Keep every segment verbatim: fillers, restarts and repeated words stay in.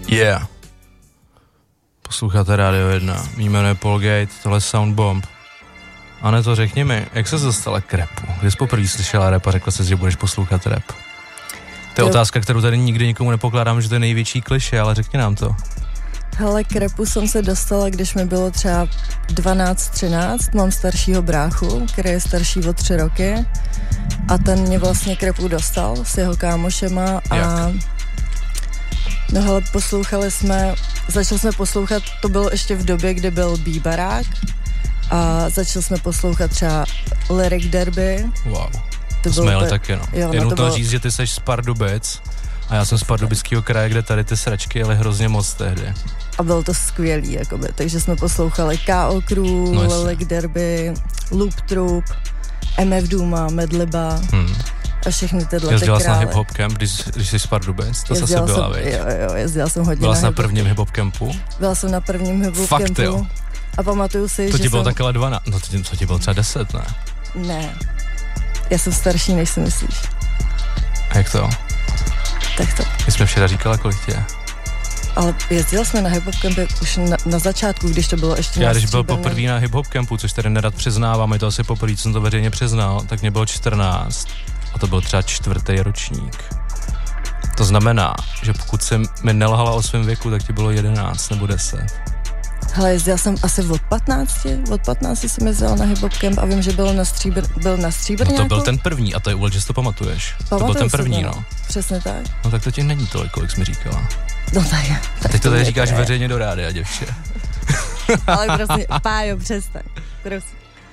Yeah. Posloucháte Rádio jedna. Mý jméno je Paul Gate, tohle je Soundbomb. A ne to řekni mi, jak se dostala k rapu? Když jsi poprvé slyšela rap a řekla jsi, že budeš poslouchat rap? To je jo. Otázka, kterou tady nikdy nikomu nepokládám, že to je největší klišé, ale řekni nám to. Hele, k rapu jsem se dostala, když mi bylo třeba dvanáct třináct, mám staršího bráchu, který je starší o tři roky a ten mě vlastně k rapu dostal s jeho kámošema a jak? No hele, poslouchali jsme, začali jsme poslouchat, to bylo ještě v době, kdy byl B-barák a začali jsme poslouchat třeba Lyric Derby. Wow, to, to jsme jeli taky, no. Jo, je no nutno bylo... říct, že ty seš z Pardubic a já jsem z Pardubického kraje, kde tady ty sračky jeli hrozně moc tehdy. A bylo to skvělý, jakoby, takže jsme poslouchali K O Crew, no Lyric Derby, Loop Troop, M F Dooma, Medliba hmm. a všechny tyhle jezdila ty krále. Jezdila jsi na hip-hop camp, když, když jsi z Pardubic? To jezdila zase byla, jsem, viď? Jo, jo, jezdila jsem hodně byla na jsi na prvním hip-hop campu? Byla jsem na prvním hip-hop Fakt, campu. Jo. A pamatuju si, to že ti bylo jsem... takhle dvanáct, no to ti, to ti bylo třeba deset, ne? Ne, já jsem starší, než si myslíš. A jak to? Tak to. My jsme včera říkala, kolik tě je. Ale jezdila jsme na hip-hop campy už na, na začátku, když to bylo ještě já na když byl stříbrný. poprvé na hip-hop campu, což tady nerad přiznávám, je to asi poprvé, co jsem to veřejně přiznal, tak mě bylo čtrnáct a to byl třeba čtvrtý ročník. To znamená, že pokud jsem mi nelhala o svém věku, tak ti bylo jedenáct nebo deset. Hele, jezdila jsem asi od patnácti, od patnácti jsem jezdila na hip-hop camp a vím, že byl na, stříbr, byl na Stříbrňáku. No to byl ten první a to je úlet, že si to pamatuješ. Pamatuju, to byl ten první, to, no. Přesně tak. No tak to ti není tolik, kolik jsi mi říkala. No tak, tak teď to tady říkáš je. Veřejně do rádia, děvče. Ale prostě, Pájo, přestaň, prosím.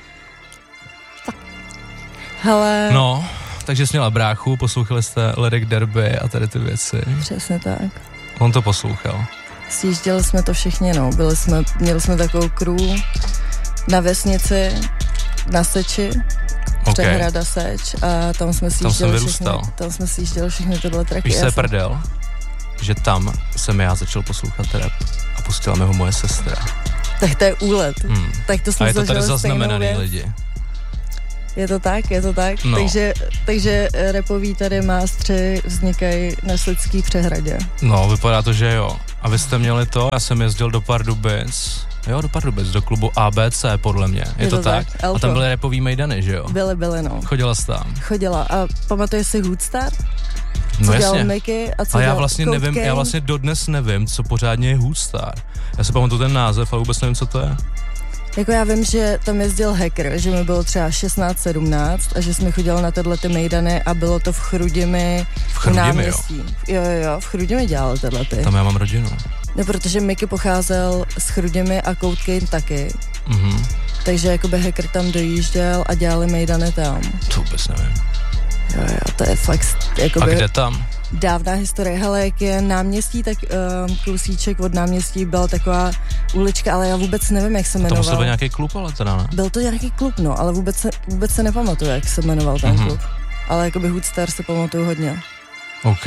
Hele. No, takže jsi měla bráchu, poslouchali jste Lyric Derby a tady ty věci. Přesně tak. On to poslouchal. Sjížděli jsme to všichni, no. Byli jsme, měli jsme takovou crew na vesnici, na Seči, okay. Přehrada Seč a tam jsme sjížděli všechny, tam jsme sjížděli všechny tyhle tracky. Víš, co je prdel? Že tam jsem já začal poslouchat rap a pustila mi ho moje sestra. Tak to je úlet. Hmm. Tak to jsme a je to tady zaznamenaný věc. lidi. Je to tak, je to tak. No. Takže, takže rapový tady mástři vznikají na Slezský Přehradě. No, vypadá to, že jo. A vy jste měli to, já jsem jezdil do Pardubic, jo, do Pardubic, do klubu A B C, podle mě. Je, je to, to tak? tak? A tam byly rapový mejdany, že jo? Byly, byly, no. Chodila jsi tam? Chodila. A pamatuješ si Hoodstar? Co no dělal jasně. Mickey a co a já dělal vlastně Code nevím, Game? já vlastně dodnes nevím, co pořádně je Hoodstar. Já si pamatuju ten název, ale vůbec nevím, co to je. Jako já vím, že tam jezdil hacker, že mi bylo třeba šestnáct sedmnáct a že jsme chodili na tyhle ty mejdany a bylo to v Chrudimi, v Chrudimi, náměstí. Jo. jo, jo, v Chrudimi dělali tyhle ty. Tam já mám rodinu. No, protože Mickey pocházel z Chrudimi a Code Game taky. Mhm. Takže jakoby hacker tam dojížděl a dělali mejdany tam. To vůbec nevím. Jo, jo, to je fakt jakoby... A kde tam? Dávná historie. Hele, jak je náměstí, tak uh, kousíček od náměstí byla taková ulička, ale já vůbec nevím, jak se jmenoval. To musel být nějaký klub, ale teda ne? Byl to nějaký klub, no, ale vůbec se, vůbec se nepamatuju, jak se jmenoval ten mm-hmm. klub. Ale jakoby Hoodstar se pamatuju hodně. OK.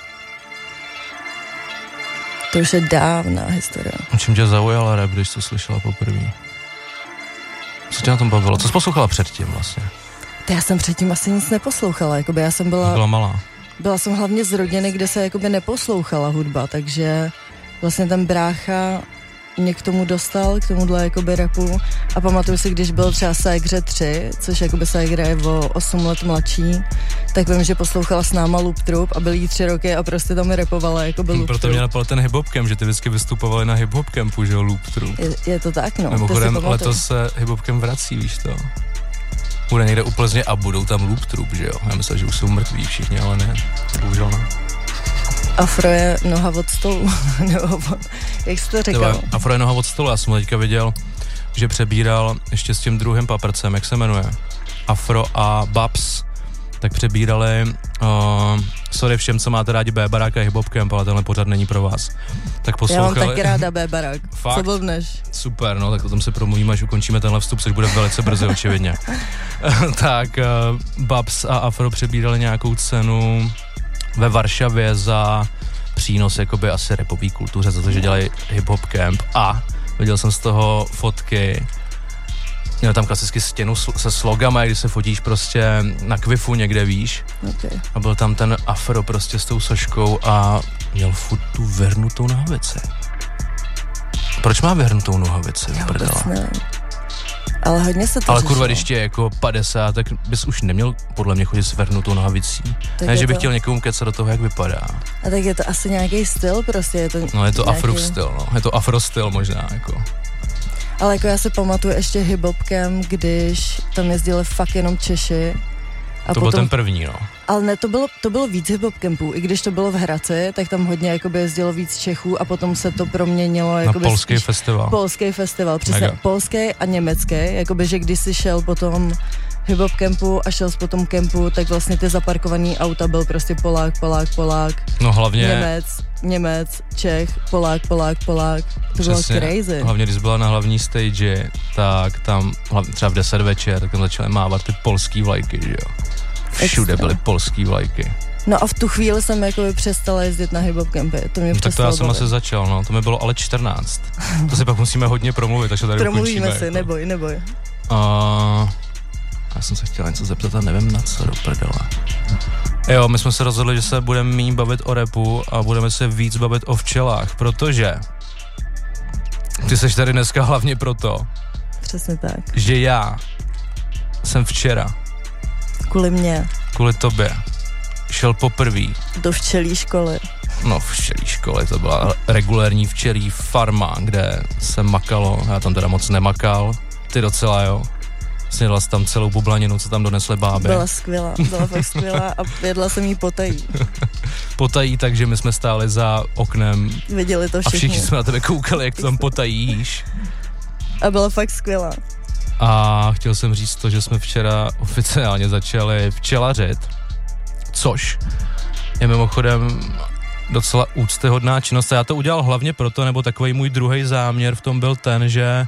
To už je dávná historie. O čem tě zaujala rap, když to slyšela poprvé? Co tě na tom bavilo? Co jsi poslouchala předtím vlastně? To já jsem předtím asi nic neposlouchala, jakoby já jsem byla... Byla malá. Byla jsem hlavně z rodiny, kde se jakoby neposlouchala hudba, takže vlastně ten brácha mě k tomu dostal, k tomuhle jakoby rapu a pamatuju si, když byl třeba Ségře tři, což jakoby Ségra je o osm let mladší, tak vím, že poslouchala s náma Loop Troop a byl jí tři roky a prostě tam rapovala jakoby Loop Troop. Proto mě napadl ten hip-hop camp, že ty vždycky vystupovali na hip-hop campu, že jo, Loop Troop. Je, je to tak, no. Mimochodem letos se hip-hop camp vrací, víš to? Bude někde u Plzně a budou tam Loop Troop, že jo? Já myslím, že už jsou mrtví všichni, ale ne. Bohužel ne. Afro je noha od stolu. Nebo, jak jsi to říkal? Afro je noha od stolu. Já jsem teďka viděl, že přebíral ještě s tím druhým paprcem, jak se jmenuje? Afro a Babs. Tak přebírali, uh, sorry všem, co máte rádi B-barák a hip-hop camp, ale tenhle pořad není pro vás. Tak poslouchali. Já mám taky ráda B-barák. Fakt? Co blbneš? Super, no, tak o tom se promluvíme, až ukončíme tenhle vstup, což bude velice brzy, očividně. Tak uh, Babs a Afro přebírali nějakou cenu ve Varšavě za přínos jakoby asi rapový kultuře, za to, že dělají hip-hop camp a viděl jsem z toho fotky. Měl tam klasicky stěnu se slogama, když se fotíš prostě na kvifu někde, víš. Okay. A byl tam ten Afro prostě s tou soškou a měl furt tu vrhnutou nohavici. Proč má vrhnutou nohavici? Já vůbec nevím. Ale hodně se to Ale řešilo. kurva, když tě je jako padesát, tak bys už neměl podle mě chodit s vrhnutou nohavicí. Tak Ne, že bych to... chtěl někomu kecat do toho, jak vypadá. A tak je to asi nějaký styl prostě. Je to No je to nějaký... afro styl, no. Je to afro styl možná, jako. Ale jako já si pamatuju ještě hip-hopkem, když tam jezdili fakt jenom Češi. A to potom... byl ten první, no. Ale ne, to bylo, to bylo víc hip-hop campů. I když to bylo v Hradci, tak tam hodně jakoby jezdilo víc Čechů a potom se to proměnilo jakoby Na polský spíš... festival. Polský festival, přesně. Mega. Polský a německý. Jakoby, že když jsi šel potom hip-hop campu a šel jsi potom campu, tak vlastně ty zaparkovaný auta byl prostě Polák, Polák, Polák. No hlavně... Němec, Němec, Čech, Polák, Polák, Polák. To Přesně, bylo crazy. Hlavně když byla na hlavní stage, tak tam hlavně třeba v deset večer, tak tam začaly mávat ty polský vlajky, že jo. Všude Extra. byly polský vlajky. No a v tu chvíli jsem jakoby přestala jezdit na hip-hop campy. To mě No, tak to já jsem bavit. asi začal, no, to mi bylo ale čtrnáct. To si pak musíme hodně promluvit, takže tady Promluvíme ukončíme. si, jako. neboj, neboj. A já jsem se chtěl něco zeptat a nevím na co, do prdele. Jo, my jsme se rozhodli, že se budeme méně bavit o rapu a budeme se víc bavit o včelách, protože ty seš tady dneska hlavně proto, Přesně tak. že já jsem včera Kvůli mě. kvůli tobě šel poprvý, Do včelí školy. no v včelí školy, to byla regulérní včelí farma, kde se makalo, já tam teda moc nemakal, ty docela jo, snědla jsi tam celou bublaninu, co tam donesly báby. Byla skvělá, byla fakt skvělá a jedla jsem jí potají. Potají, takže my jsme stáli za oknem Viděli to a všichni. všichni jsme na tebe koukali, jak to tam potajíš. A byla fakt skvělá. A chtěl jsem říct to, že jsme včera oficiálně začali včelařit, což je mimochodem docela úctyhodná činnost. A já to udělal hlavně proto, nebo takový můj druhý záměr v tom byl ten, že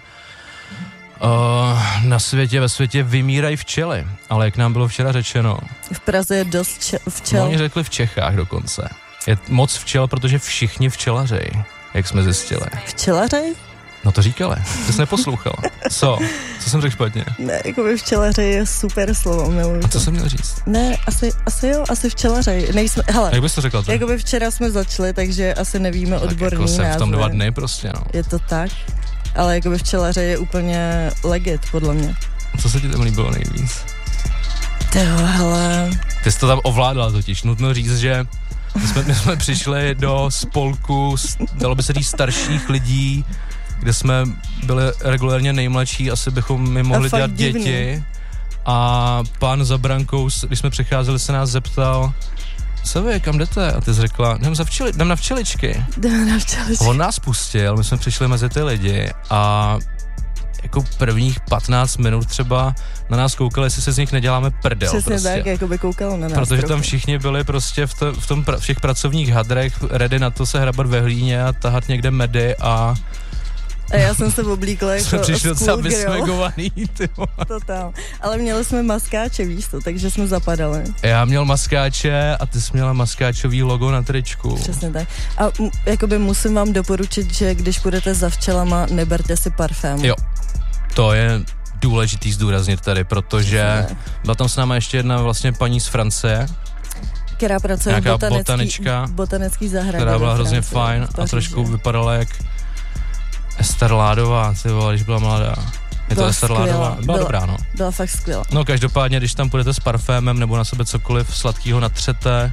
uh, na světě, ve světě vymírají včely. Ale jak nám bylo včera řečeno, V Praze je dost če- včel. no, oni řekli v Čechách dokonce. Je moc včel, protože všichni včelařejí, jak jsme zjistili. Včelařej? No to říkali, ty jsi neposlouchal. Co? Co jsem řekl špatně? Ne, jako by včelařej je super slovo, miluju A to. co jsem měl říct? Ne, asi, asi jo, asi včelařej. Nejsme, hele, Jak bys to řekl ty? jakoby včera jsme začali, takže asi nevíme Tak odborný jako jsem v tom názvy. dva dny prostě, no. Je to tak, ale jakoby včelařej je úplně legit, podle mě. Co se ti tam líbilo nejvíc? Jo, hele, Ty jsi to tam ovládala totiž. Nutno říct, že my jsme, my jsme přišli do spolku, dalo by se říct, starších lidí, kde jsme byli regulérně nejmladší, asi bychom mi mohli fakt dělat divný. děti. A pán za brankou, když jsme přicházeli, se nás zeptal, co vy, kam jdete? A ty jsi řekla, jdem, za včeli, jdem na včeličky. jdeme na včeličky. On nás pustil, my jsme přišli mezi ty lidi a jako prvních patnáct minut třeba na nás koukali, jestli se z nich neděláme prdel. Přesně prostě. tak, jakoby koukal na nás. Protože trochu. tam všichni byli prostě v, to, v tom pra, všech pracovních hadrech ready na to se hrabat ve hlíně a tahat někde medy a A já jsem se oblíkla jako jsme přišli docela school girl. vysmegovaný, ty vole. Totál. Ale měli jsme maskáče, víš to, takže jsme zapadali. Já měl maskáče a ty jsi měla maskáčový logo na tričku. Přesně tak. A m- jakoby musím vám doporučit, že když půjdete za včelama, neberte si parfém. Jo, to je důležitý zdůraznit tady, protože Přesně. byla tam s náma ještě jedna vlastně paní z Francie, Která pracuje v nějaká botanický, botanička, botanický zahradě. která byla ve hrozně Francii, fajn v a Paříži. trošku vypadala jak Ester Ládová, ty vole, když byla mladá. Je to Byla Ester skvělá. Ládová? Byla, Byla- dobrá, no. Byla fakt skvělá. No každopádně, když tam půjdete s parfémem nebo na sebe cokoliv sladkýho natřete,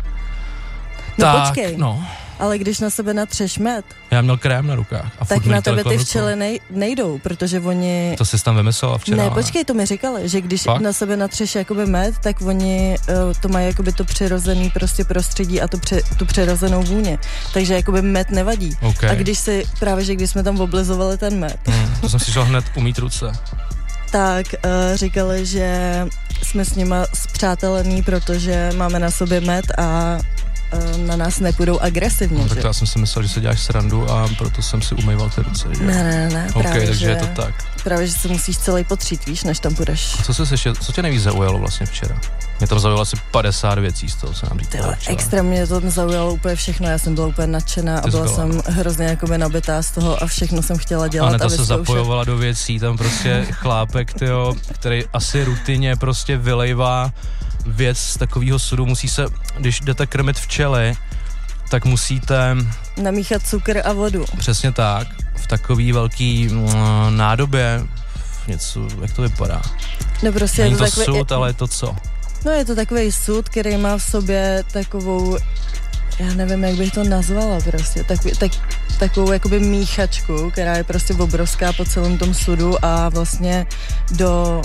No tak, počkej, no, ale když na sebe natřeš med, já měl krém na rukách. A tak furt mi na lítal tebe kolem ty rukou. včely nej, nejdou, protože oni... To jsi tam vymyslela včera. Ne, počkej, to mi říkali, že když Fakt? na sebe natřeš jakoby med, tak oni uh, to mají jakoby to přirozený prostě prostředí a tu, při, tu přirozenou vůně. Takže jakoby med nevadí. Okay. A když si, právě že když jsme tam oblizovali ten med, Hmm, to jsem si šel hned umýt ruce. tak uh, říkali, že jsme s nima spřátelení, protože máme na sobě med a uh, na nás nepůjdou agresivně, No, tak že? to já jsem si myslel, že se děláš srandu a proto jsem si umýval ty ruce, že? Ne, ne, ne, OK, právě, takže že, je to tak. právě, že se musíš celý potřít, víš, než tam půjdeš. A co se ještě, co tě nejvíc zaujalo vlastně včera? Mě tam zaujalo asi padesát věcí z toho, co nám říkala Tyhle, včera. extra mě to zaujalo úplně všechno, já jsem byla úplně nadšená a Ty jsi byla byla, jsem hrozně jakoby nabitá z toho a všechno jsem chtěla dělat Aneta a se vyzkoušet. zapojovala do věcí, tam prostě chlápek, tyjo, který asi rutině prostě vylejvá věc z takového sudu, musí se, když jdete krmit včely, tak musíte... namíchat cukr a vodu. Přesně tak. V takový velký mm, nádobě něco, jak to vypadá? No prostě Není je to, to takový, sud, ale je to co? No je to takový sud, který má v sobě takovou, já nevím, jak bych to nazvala prostě, takový, tak, takovou jakoby míchačku, která je prostě obrovská po celém tom sudu a vlastně do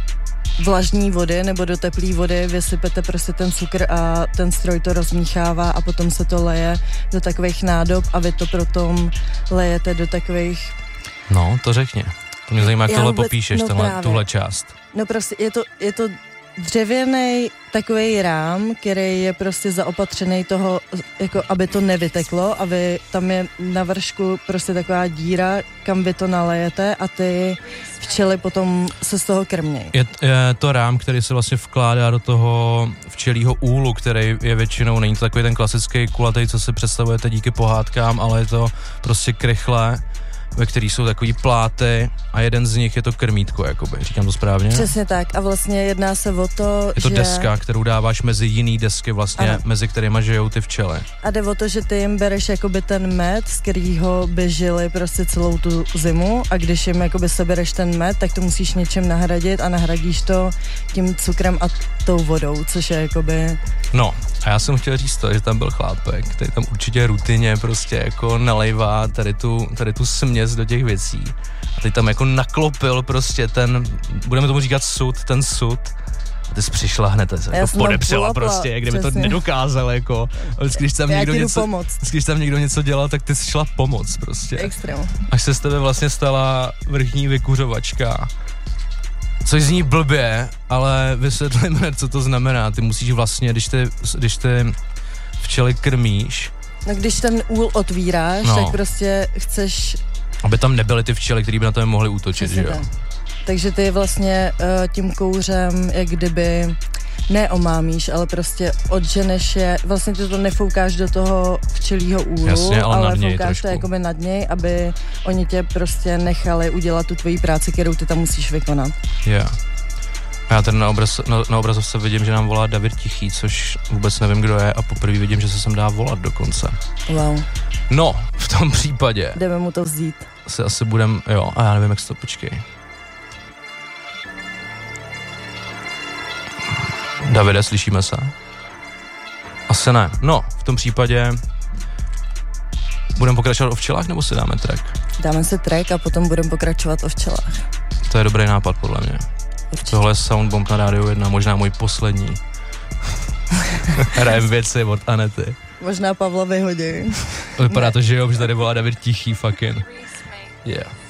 vlažní vody nebo do teplé vody vysypete prostě ten cukr a ten stroj to rozmíchává a potom se to leje do takových nádob a vy to potom lejete do takových... No, to řekni. To mě zajímá, jak Já tohle vůbec, popíšeš, no tenhle, právě. tuhle část. No prostě je to, je to dřevěný takový rám, který je prostě zaopatřený toho, jako aby to nevyteklo, aby tam je na vršku prostě taková díra, kam vy to nalejete a ty včely potom se z toho krmějí. Je, je to rám, který se vlastně vkládá do toho včelího úlu, který je většinou, není to takový ten klasický kulatý, co si představujete díky pohádkám, ale je to prostě krychle, ve který jsou takový pláty a jeden z nich je to krmítko, jakoby. Říkám to správně? Přesně tak a vlastně jedná se o to, Je to že... deska, kterou dáváš mezi jiný desky vlastně, ano. Mezi kterýma žijou ty včely. A jde o to, že ty jim bereš jakoby ten med, z kterýho by žili prostě celou tu zimu a když jim jakoby sebereš ten med, tak to musíš něčem nahradit a nahradíš to tím cukrem a tou vodou, což je jakoby... No, a já jsem chtěl říct to, že tam byl chlápek, který tam určitě rutině prostě jako nalejvá tady tu, tady tu směs do těch věcí. A teď tam jako naklopil prostě ten, budeme tomu říkat sud, ten sud. A ty jsi přišla hned, se jako podepřela prostě, kdyby to nedokázal jako. Vždycky, když tam někdo něco, vždycky, když tam někdo něco dělal, tak ty jsi šla pomoct prostě. Extrém. Až se z tebe vlastně stala vrchní vykuřovačka. Což zní blbě, ale vysvětlíme, co to znamená. Ty musíš vlastně, když ty, když ty včely krmíš. No když ten úl otvíráš, no. tak prostě chceš... Aby tam nebyly ty včely, které by na to mohly útočit, že jo? Takže ty vlastně uh, tím kouřem, jak kdyby neomámíš, ale prostě odženeš je, vlastně ty to nefoukáš do toho včelího úlu, Jasně, ale, ale nad něj foukáš trošku. to jakoby nad něj, aby oni tě prostě nechali udělat tu tvoji práci, kterou ty tam musíš vykonat. Yeah. A já tady na, obraz, na, na obrazovce vidím, že nám volá David Tichý, což vůbec nevím, kdo je a poprvé vidím, že se sem dá volat dokonce. Wow. No, v tom případě. Jdeme mu to vzít. Se asi budem, jo, a já nevím, jak se to, počkej. Davide, slyšíme se? Asi ne. No, v tom případě budeme pokračovat o včelách, nebo si dáme track? Dáme si track a potom budeme pokračovat o včelách. To je dobrý nápad, podle mě. Určitě. Tohle je Soundbomb na Rádiu jedna, možná můj poslední. Hrajem věci od Anety. Možná Pavla vyhodí. Vypadá to, že jo, že tady volá David Tichý, fucking. Yeah.